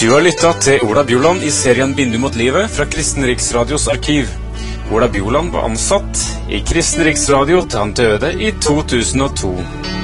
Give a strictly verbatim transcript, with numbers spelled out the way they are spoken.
Du har lyttet til Ola Bjoland i serien Bindu mot livet fra Kristen Riksradios arkiv. Ola Bjoland var ansatt i Kristen Riksradio til han døde i to tusen og to.